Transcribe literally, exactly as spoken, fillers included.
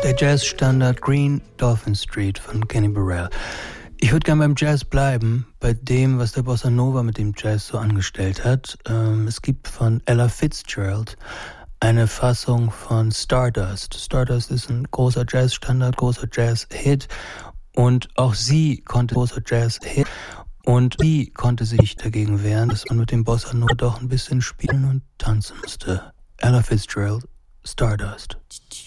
Der Jazzstandard Green Dolphin Street von Kenny Burrell. Ich würde gerne beim Jazz bleiben, bei dem, was der Bossa Nova mit dem Jazz so angestellt hat. Ähm, es gibt von Ella Fitzgerald eine Fassung von Stardust. Stardust ist ein großer Jazzstandard, großer Jazz-Hit und auch sie konnte großer Jazz-Hit und sie konnte sich nicht dagegen wehren, dass man mit dem Bossa Nova doch ein bisschen spielen und tanzen musste. Ella Fitzgerald, Stardust.